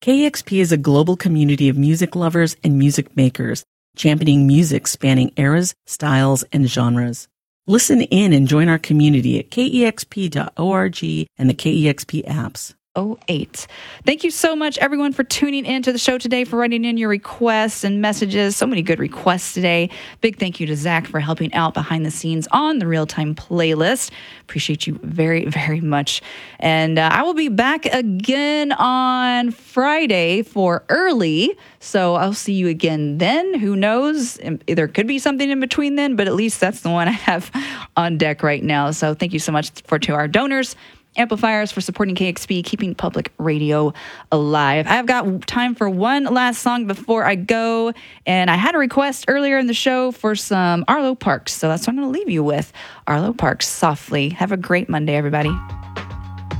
KEXP is a global community of music lovers and music makers, championing music spanning eras, styles, and genres. Listen in and join our community at kexp.org and the KEXP apps. 08. Thank you so much, everyone, for tuning in to the show today, for writing in your requests and messages. So many good requests today. Big thank you to Zach for helping out behind the scenes on the Real-Time playlist. Appreciate you very, very much. And I will be back again on Friday for early. So I'll see you again then. Who knows? There could be something in between then, but at least that's the one I have on deck right now. So thank you so much to our donors, amplifiers, for supporting KEXP, keeping public radio alive. I've got time for one last song before I go, and I had a request earlier in the show for some Arlo Parks, so that's what I'm going to leave you with. Arlo Parks, Softly. Have a great Monday, everybody.